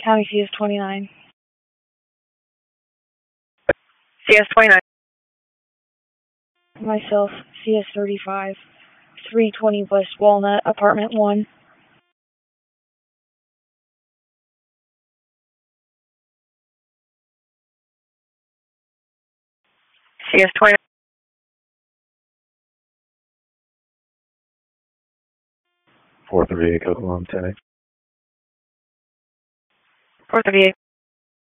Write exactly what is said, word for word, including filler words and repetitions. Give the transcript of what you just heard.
County C S twenty-nine. C S twenty-nine. Myself, C S thirty-five, three twenty West Walnut, Apartment one. C S twenty-nine. four thirty-eight, Cocoa Ten. four thirty-eight.